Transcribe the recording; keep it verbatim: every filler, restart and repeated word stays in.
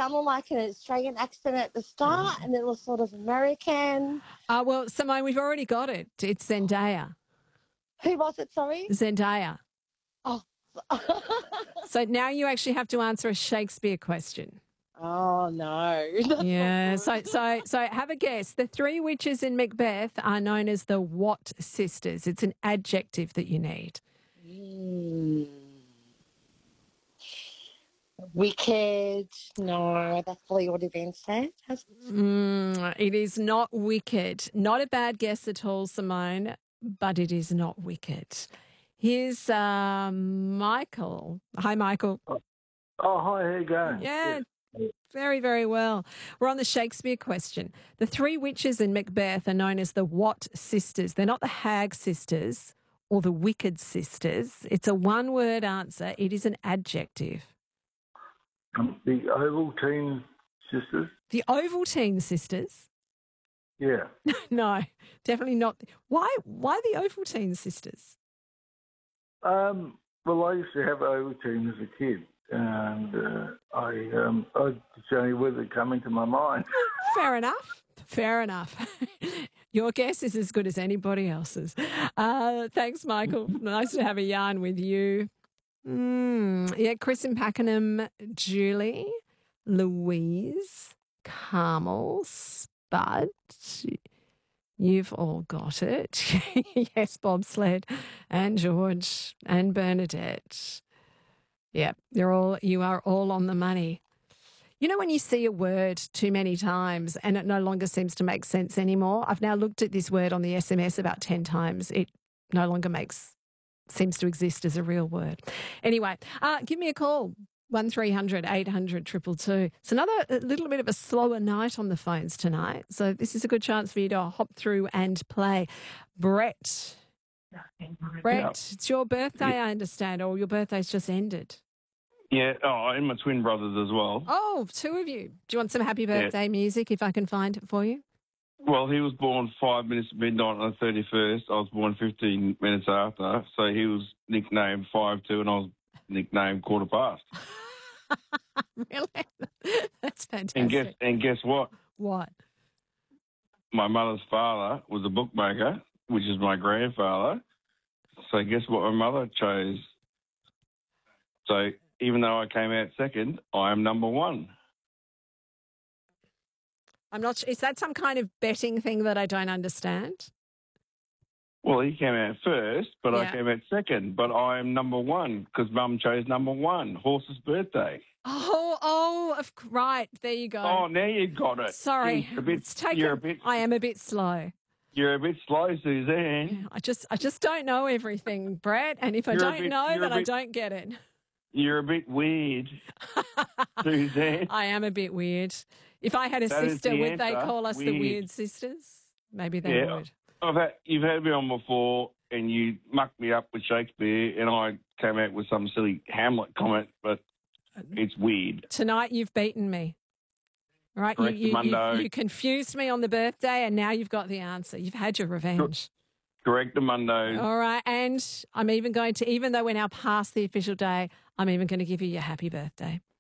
someone like an Australian accent at the start, and it was sort of American. Uh, well, Simone, we've already got it. It's Zendaya. Who was it, sorry? Zendaya. Oh. So now you actually have to answer a Shakespeare question. Oh, no. Yeah, so so so have a guess. The three witches in Macbeth are known as the what sisters? It's an adjective that you need. Mm. Wicked. No, that's probably would have been said. Mm, it is not wicked. Not a bad guess at all, Simone, but it is not wicked. Here's uh, Michael. Hi, Michael. Oh, hi, how you going? Yeah, Yeah. very, very well. We're on the Shakespeare question. The three witches in Macbeth are known as the what sisters? They're not the hag sisters or the wicked sisters. It's a one-word answer. It is an adjective. Um, the Ovaltine sisters? The Ovaltine sisters? Yeah. No, definitely not. Why Why the Ovaltine sisters? Um, well, I used to have Ovaltine as a kid, and uh, I, um, I, it's the only word that come into my mind. Fair enough. Fair enough. Your guess is as good as anybody else's. Uh, thanks, Michael. Nice to have a yarn with you. Mm, yeah, Chris in Pakenham, Julie, Louise, Carmel, Spud. You've all got it. Yes, bobsled, and George, and Bernadette. Yeah, they're all. You are all on the money. You know when you see a word too many times and it no longer seems to make sense anymore? I've now looked at this word on the S M S about ten times. It no longer makes seems to exist as a real word. Anyway, uh, give me a call, one three hundred eight hundred two two two. It's another a little bit of a slower night on the phones tonight, so this is a good chance for you to hop through and play. Brett. Brett, Yeah. it's your birthday, I understand, or your birthday's just ended. Yeah, oh, and my twin brothers as well. Oh, two of you. Do you want some happy birthday music if I can find it for you? Well, he was born five minutes to midnight on the thirty-first. I was born fifteen minutes after, so he was nicknamed five two, and I was nicknamed quarter past. Really? That's fantastic. And guess and guess what? What? My mother's father was a bookmaker, which is my grandfather. So guess what my mother chose? So even though I came out second, I am number one. I'm not sure. Is that some kind of betting thing that I don't understand? Well, he came out first, but Yeah. I came out second. But I am number one because Mum chose number one, horse's birthday. Oh, oh, of, right. There you go. Oh, now you got it. Sorry. You're a bit, It's taken, you're a bit, I am a bit slow. you're a bit slow, Suzanne. I just I just don't know everything, Brett. And if I You're a don't bit- know, you're a then I bit- don't get it. You're a bit weird, Suzanne. I am a bit weird. If I had a That is sister, the would they answer. call us the Weird. weird sisters? Maybe they Yeah. would. I've had, you've had me on before, and you mucked me up with Shakespeare, and I came out with some silly Hamlet comment, but it's weird. Tonight you've beaten me. All right, you, Correct, you, you, Mundo. you confused me on the birthday, and now you've got the answer. You've had your revenge. Correct, Mundo. All right, and I'm even going to, even though we're now past the official day, I'm even going to give you your happy birthday.